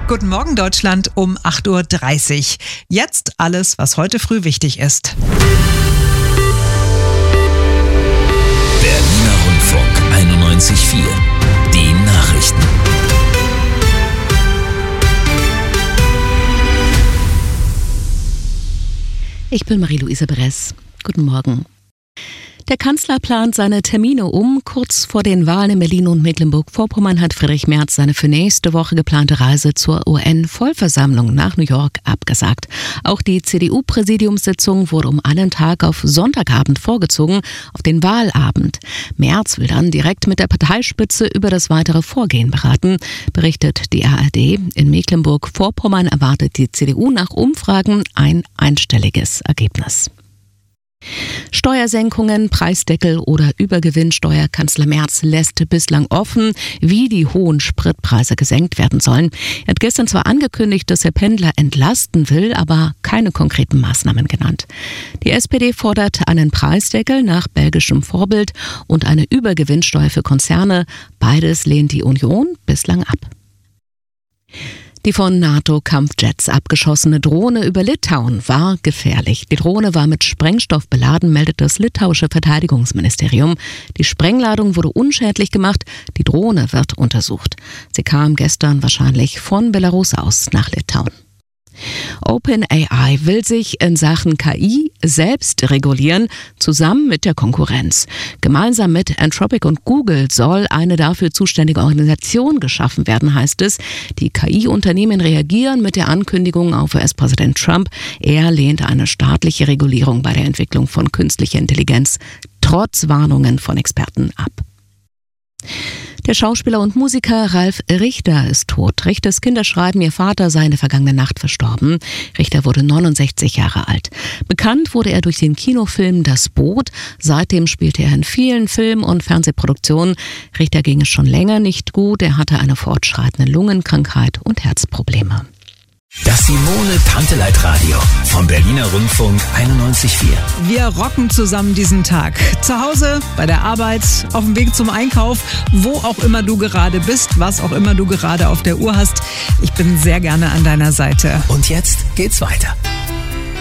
Guten Morgen Deutschland um 8.30 Uhr. Jetzt alles, was heute früh wichtig ist. Berliner Rundfunk 91.4. Die Nachrichten. Ich bin Marie-Louise Beres. Guten Morgen. Der Kanzler plant seine Termine um. Kurz vor den Wahlen in Berlin und Mecklenburg-Vorpommern hat Friedrich Merz seine für nächste Woche geplante Reise zur UN-Vollversammlung nach New York abgesagt. Auch die CDU-Präsidiumssitzung wurde um einen Tag auf Sonntagabend vorgezogen, auf den Wahlabend. Merz will dann direkt mit der Parteispitze über das weitere Vorgehen beraten, berichtet die ARD. In Mecklenburg-Vorpommern erwartet die CDU nach Umfragen ein einstelliges Ergebnis. Steuersenkungen, Preisdeckel oder Übergewinnsteuer. Kanzler Merz lässt bislang offen, wie die hohen Spritpreise gesenkt werden sollen. Er hat gestern zwar angekündigt, dass er Pendler entlasten will, aber keine konkreten Maßnahmen genannt. Die SPD fordert einen Preisdeckel nach belgischem Vorbild und eine Übergewinnsteuer für Konzerne. Beides lehnt die Union bislang ab. Die von NATO-Kampfjets abgeschossene Drohne über Litauen war gefährlich. Die Drohne war mit Sprengstoff beladen, meldet das litauische Verteidigungsministerium. Die Sprengladung wurde unschädlich gemacht. Die Drohne wird untersucht. Sie kam gestern wahrscheinlich von Belarus aus nach Litauen. OpenAI will sich in Sachen KI selbst regulieren, zusammen mit der Konkurrenz. Gemeinsam mit Anthropic und Google soll eine dafür zuständige Organisation geschaffen werden, heißt es. Die KI-Unternehmen reagieren mit der Ankündigung auf US-Präsident Trump. Er lehnt eine staatliche Regulierung bei der Entwicklung von künstlicher Intelligenz trotz Warnungen von Experten ab. Der Schauspieler und Musiker Ralf Richter ist tot. Richters Kinder schreiben, ihr Vater sei in der vergangenen Nacht verstorben. Richter wurde 69 Jahre alt. Bekannt wurde er durch den Kinofilm Das Boot. Seitdem spielte er in vielen Film- und Fernsehproduktionen. Richter ging es schon länger nicht gut. Er hatte eine fortschreitende Lungenkrankheit und Herzprobleme. Das Simone Panteleit Radio vom Berliner Rundfunk 91.4. Wir rocken zusammen diesen Tag. Zu Hause, bei der Arbeit, auf dem Weg zum Einkauf, wo auch immer du gerade bist, was auch immer du gerade auf der Uhr hast. Ich bin sehr gerne an deiner Seite. Und jetzt geht's weiter.